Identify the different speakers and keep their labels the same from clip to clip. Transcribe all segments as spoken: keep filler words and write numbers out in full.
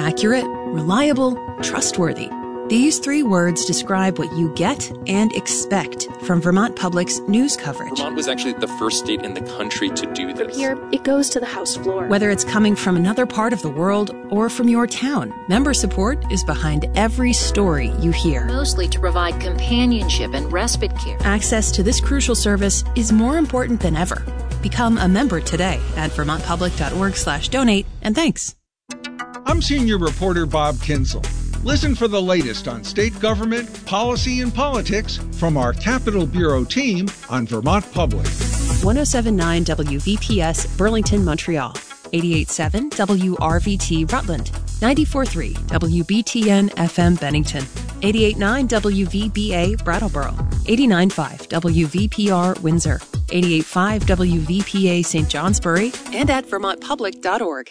Speaker 1: Accurate, reliable, trustworthy. These three words describe what you get and expect from Vermont Public's news coverage.
Speaker 2: Vermont was actually the first state in the country to do this.
Speaker 3: From here, it goes to the House floor.
Speaker 1: Whether it's coming from another part of the world or from your town, member support is behind every story you hear.
Speaker 4: Mostly to provide companionship and respite care.
Speaker 1: Access to this crucial service is more important than ever. Become a member today at vermontpublic.org slash donate, and thanks.
Speaker 5: I'm Senior Reporter Bob Kinsel. Listen for the latest on state government, policy, and politics from our Capitol Bureau team on Vermont Public.
Speaker 1: ten seventy-nine W V P S Burlington, Montreal. eighty-eight point seven W R V T Rutland. ninety-four point three W B T N F M Bennington. eighty-eight point nine W V B A Brattleboro. eighty-nine point five W V P R Windsor. eighty-eight point five W V P A Saint Johnsbury. And at vermont public dot org.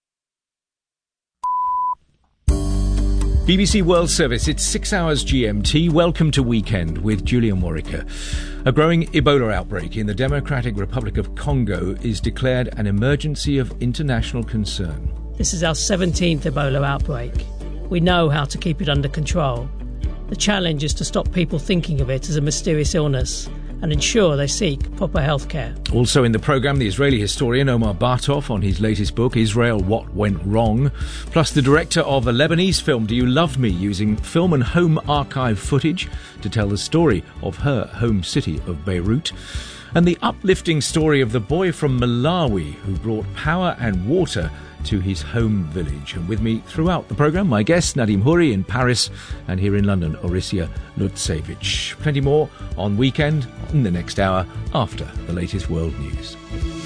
Speaker 6: B B C World Service, it's six hours G M T. Welcome to Weekend with Julia Morica. A growing Ebola outbreak in the Democratic Republic of Congo is declared an emergency of international concern.
Speaker 7: This is our seventeenth Ebola outbreak. We know how to keep it under control. The challenge is to stop people thinking of it as a mysterious illness and ensure they seek proper health care. Also in the programme, the Israeli historian Omar Bartov on his latest book, Israel, What Went Wrong, plus the director of a Lebanese film, Do You Love Me?, using film and home archive footage to tell the story of her home city of Beirut, and the uplifting story of the boy from Malawi who brought power and water to his home village. And with me throughout the programme, my guest, Nadim Houri in Paris, and here in London, Orisia Lutsevich. Plenty more on Weekend in the next hour after the latest world news.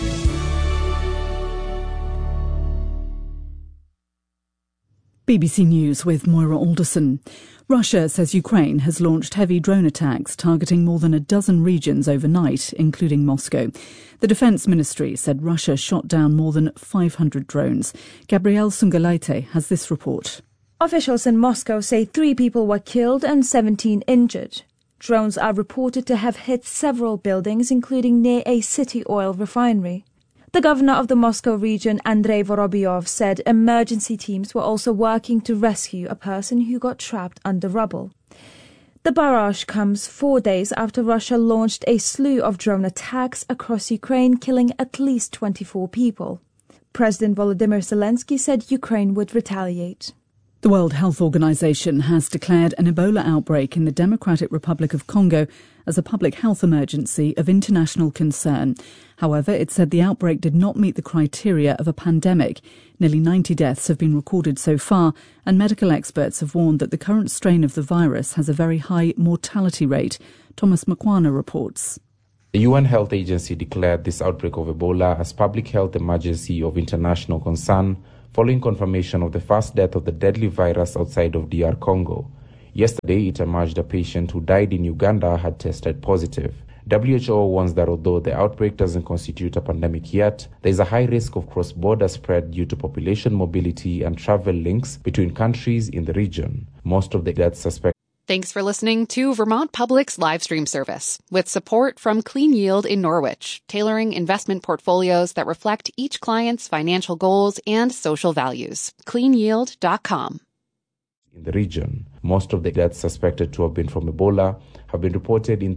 Speaker 8: B B C News with Moira Alderson. Russia says Ukraine has launched heavy drone attacks targeting more than a dozen regions overnight, including Moscow. The Defence Ministry said Russia shot down more than five hundred drones. Gabrielle Sungalaite has this report.
Speaker 9: Officials in Moscow say three people were killed and seventeen injured. Drones are reported to have hit several buildings, including near a city oil refinery. The governor of the Moscow region, Andrei Vorobyov, said emergency teams were also working to rescue a person who got trapped under rubble. The barrage comes four days after Russia launched a slew of drone attacks across Ukraine, killing at least twenty-four people. President Volodymyr Zelensky said Ukraine would retaliate.
Speaker 8: The World Health Organization has declared an Ebola outbreak in the Democratic Republic of Congo as a public health emergency of international concern. However, it said the outbreak did not meet the criteria of a pandemic. Nearly ninety deaths have been recorded so far, and medical experts have warned that the current strain of the virus has a very high mortality rate. Thomas Makwana reports.
Speaker 10: The U N Health Agency declared this outbreak of Ebola as public health emergency of international concern, following confirmation of the first death of the deadly virus outside of D R Congo. Yesterday, it emerged a patient who died in Uganda had tested positive. W H O warns that although the outbreak doesn't constitute a pandemic yet, there is a high risk of cross-border spread due to population mobility and travel links between countries in the region. Most of the deaths suspected.
Speaker 11: Thanks for listening to Vermont Public's live stream service, with support from Clean Yield in Norwich, tailoring investment portfolios that reflect each client's financial goals and social values. clean yield dot com.
Speaker 10: In the region, most of the deaths suspected to have been from Ebola have been reported in